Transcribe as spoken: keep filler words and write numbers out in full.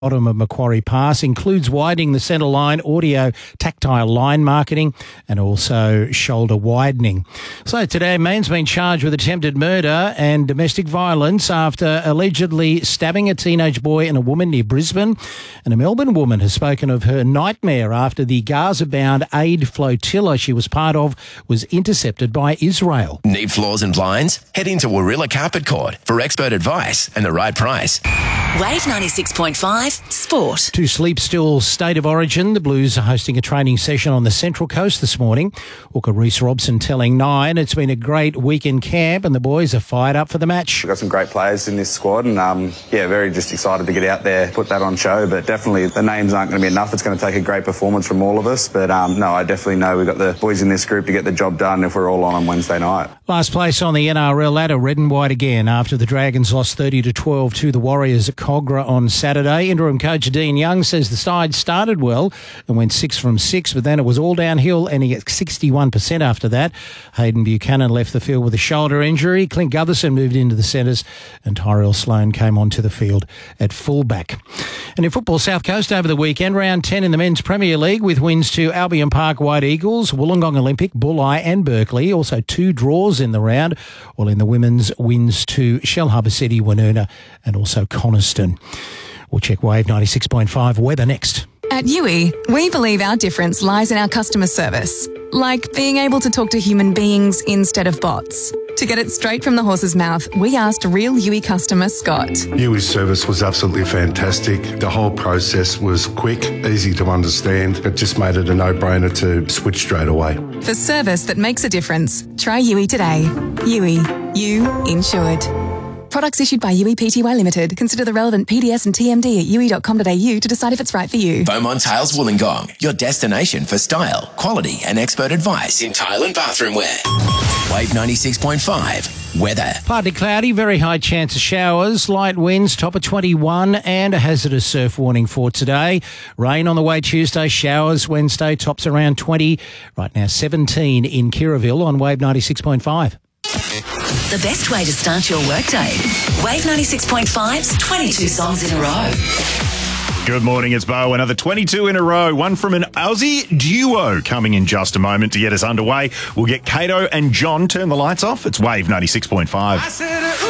bottom of Macquarie Pass, includes widening the centre line, audio tactile line marketing, and also shoulder widening. So today, a man's been charged with attempted murder and domestic violence after allegedly stabbing a teenage boy and a woman near Brisbane. And a Melbourne woman has spoken of her nightmare after the Gaza-bound aid flotilla she was part of was intercepted by Israel. Need floors and blinds? Head into Warilla Carpet Court for expert advice and the right price. Wave ninety-six point five Sport. To sleep still State of Origin, the Blues are hosting a training session on the Central Coast this morning. Hooker Reece Robson telling Nine it's been a great weekend camp and the boys are fired up for the match. We've got some great players in this squad and, um, yeah, very just excited to get out there, put that on show. But definitely the names aren't going to be enough. It's going to take a great performance from all of us. But, um, no, I definitely know we've got the boys in this group to get the job done if we're all on on Wednesday night. Last place on the N R L ladder, red and white again, after the Dragons lost thirty to twelve to the Warriors at Cogra on Saturday. Interim coach Dean Young says the side started well and went six from six, but then it was all downhill and he got sixty-one percent after that. Hayden Buchanan left the field with a shoulder injury. Clint Gutherson moved into the centres and Tyrell Sloan came onto the field at fullback. And in football, South Coast over the weekend, round ten in the Men's Premier League with wins to Albion Park White Eagles, Wollongong Olympic, Bulli and Berkeley. Also two draws in the round, while in the women's wins to Shellharbour City, Woonona and also Coniston. We'll check Wave ninety-six point five weather next. At U I, we believe our difference lies in our customer service, like being able to talk to human beings instead of bots. To get it straight from the horse's mouth, we asked real U I customer Scott. U I's service was absolutely fantastic. The whole process was quick, easy to understand. It just made it a no-brainer to switch straight away. For service that makes a difference, try U I today. U I, you insured. Products issued by U I P T Y Limited. Consider the relevant P D S and T M D at u i dot com dot a u to decide if it's right for you. Beaumont Tiles Wollongong, your destination for style, quality and expert advice in tile and bathroom wear. Wave ninety-six point five weather. Partly cloudy, very high chance of showers, light winds, top of twenty-one and a hazardous surf warning for today. Rain on the way Tuesday, showers Wednesday, tops around twenty. Right now seventeen in Kirraville on Wave ninety-six point five. The best way to start your workday. Wave ninety-six point five's twenty-two songs in a row. Good morning, it's Bo. Another twenty-two in a row. One from an Aussie duo coming in just a moment to get us underway. We'll get Kato and John. Turn the lights off. It's Wave ninety-six point five.